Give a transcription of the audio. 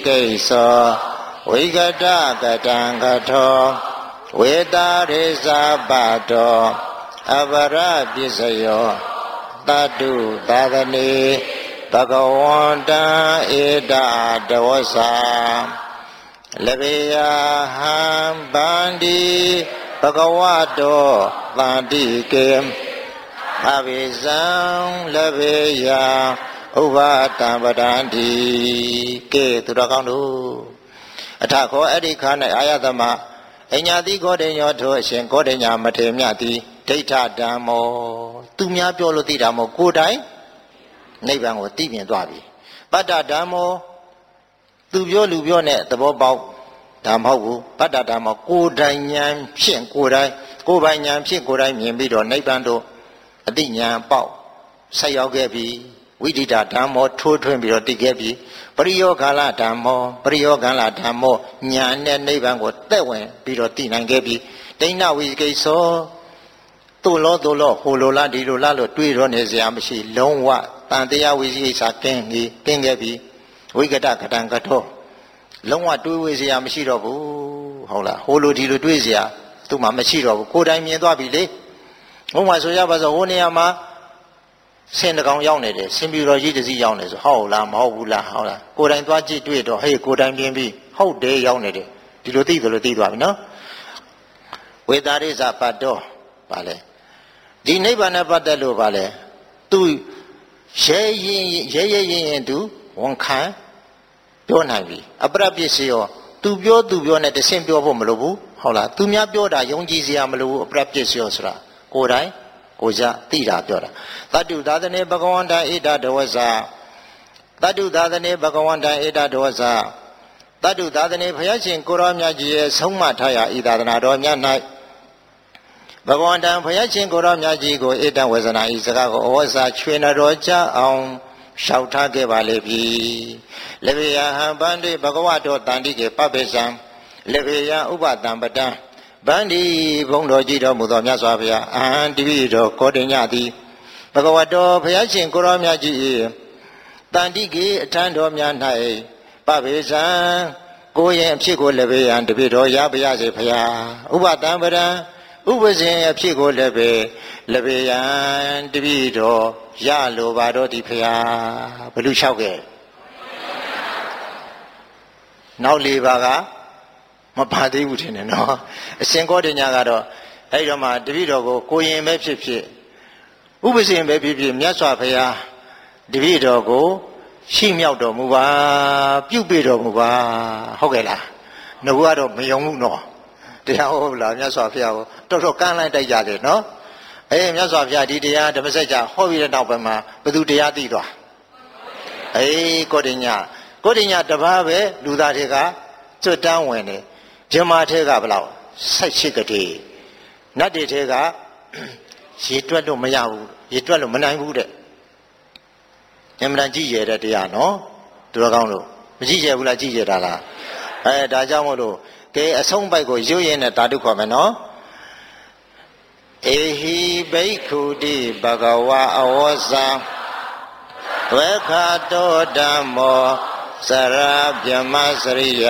ကိသောဝိကတကတံကထောဝေတာရိသပတောအပရပစ္စယောတတုသာသနေဘဂဝန္တံဧတတဝဆာလဘေယဟံဗန္တိဘဂဝတောသန္တိကေအဘိဇံလဘေယဥပတံပဒံတိကေသူတော်ကောင်းတို့အထခောအဲ့ဒီခါ၌အာယသမအညာတိဂေါတိညောထိုအရှင်ဂေါတိညာမထေမြတ်သည်ဒိဋ္ဌဓမ္မောသူများပြောလို့သိတာမဟုတ်ကိုယ်တိုင်နိဗ္ဗာန်ကိုသိမြင်သွားပြီပတ္တဓမ္မောသူပြောလူပြောနဲ့သဘောပေါက်ဒါမဟုတ်ဘူးပတ္တဓမ္မောကိုယ်တိုင်ဉာဏ်ဖြင့်ကိုယ်တိုင်ကိုယ်ပိုင်ဉာဏ်ဖြင့်ကိုယ်တိုင်မြင်ပြီးတော့နိဗ္ဗာန်တို့အတိဉာဏ်ပေါက်ဆက်ရောက်ခဲ့ပြီဝိဒိတဓမ္မောထိုးထွင်းပြီးတော့တည်ခဲ့ပြီပရိယောဂါလဓမ္မောပရိယောဂါလဓမ္မောဉာဏ်နဲ့နိဗ္ဗာန်ကိုသက်ဝင်ပြီးတော့တည်နိုင်ခဲ့ပြီဒိဋ္ဌဝိကိသောသို့လောဟိုလိုလားဒီလိုလားလို့တွေးတော့နေစရာမရှိလုံးဝတန်တရားဝိသိကိစ္စကင်းခဲ့ပြီဝိကတကတံကထောလုံးဝတွေးဝေစရာမရှိတော့ဘူးဟုတ်လားဟိုလိုဒီလိုတွေးစရာသူ့မှာမရှိတော့ဘူးကိုယ်တိုင်မြင်သွားပြီလေဘုံမှာဆိုရပါစို့ဟိုနေရာမှာဆင်တကောင်ရောက်နေတယ်ဆင်ပြူတော်ကြီးတစ်စီးရောက်နေဆိုဟုတ်လားမဟုတ်ဘူးလားဟုတ်လားကိုယ်တိုင်သွားကြည့်တွေ့တော့ဟေးကိုယ်တိုင်မြင်ပြီးဟုတ်တယ်ရောက်နေတယ်ဒီလိုသိတယ်လို့သိသွားပြီနော်ဝေတာရိသပတ္တောဗာလဲဒီနိဗ္ဗာန်နဲ့ပတ်သက်လို့ဗာလဲသူရဲရင်သူဝန်ခံပြောနိုင်ပြီအပရပစ္စယောသူပြောနဲ့တဆင့်ပြောဖို့မလိုဘူးဟုတ်လားသူများပြောတာယုံကြည်စရာမလိုဘူးအပရပစ္စယောဆိုတာကိုယ်တိုင်ကိုကြသိတာပြောတာသတ္တုသာသနေဘဂဝန္တဧတဒဝဇာသတ္တုသာသနေဘဂဝန္တဧတဒဝဇာသတ္တုသာသနေဘုရားရှင်ကိုရောမြတ်ကြီးရဲ့ဆုံးမထားရာဤသာသနာတော်မြတ်၌ဘဂဝန္တဘုရားရှင်ကိုရောမြတ်ကြီးကိုဧတဝဇနာဤစကားကိုအဝဇ္ဇာချွေနတော်ကြအောင်လျှောက်ထားခဲ့ပါလေပြီလဘေယဟံဗန္တိဘဂဝတောတန္တိကေပပိစံလဘေယဥပတံပတံဗန္တိဘုံတော်ကြီးတော်မူသောမြတ်စွာဘုရားအဟံတပိတော်ကောတိညသည်ဘဂဝတောဘုရားရှင်ကိုရောမြတ်ကြီးတန္တိကေအထံတော်များ၌ပပိစံကိုရင်အဖြစ်ကိုလဘေယံတပိတော်ရပါရစေဘုရားဥပတံပတံဥပဇင်အဖြစ်ကိုလည်းပဲလဘေယံတပိတော်ရလိုပါတော့ဒီဖရာဘလူလျှောက်ခဲ့နောက်၄ပါးကမပါသေးဘူးထင်တယ်နော်အရှင်ဂေါတညကတော့အဲ့တော့မှတပိတော်ကိုရင်ပဲဖြစ်ဖြစ်ဥပဇင်ပဲဖြစ်ဖြစ်မြတ်စွာဘုရားတပိတော်ကိုရှိမြောက်တော်မူပါပြုပေးတော်မူပါဟုတ်ကဲ့လားနှုတ်ကတော့မယုံဘူးနော်တရားဟုတ်လားမြတ်စွာဘုရားကိုတော်တော်ကမ်းလိုက်တိုက်ကြတယ်နော်မြတ်စွာဘုရားဒီတရားဓမ္မစကြာဟောပြီးတဲ့နောက်ပိုင်းမှာဘယ်သူတရားသိသွားကောတိညတပါးပဲလူသားတွေကကျွတ်တန်းဝင်တယ်ဂျမထဲကဘယ်လောက်18ကတိနတ်တွေထဲကရေတွက်လို့မရဘူးရေတွက်လို့မနိုင်ဘူးတဲ့အမှန်တန်ကြည့်ရတဲ့တရားနော်သူတော်ကောင်းလို့မကြည့်ရဘူးလားကြည့်ရတာလားဒါကြောင့်မို့လို့ကဲအဆုံးပိုက်ကိုရွတ်ရင်နဲ့ဓာတုခေါ်မယ်နော်ဧဟိဘိက္ခုတိဘဂဝါအဝဇံဝေခတောဓမ္မောစရဗြဟ္မစရိယ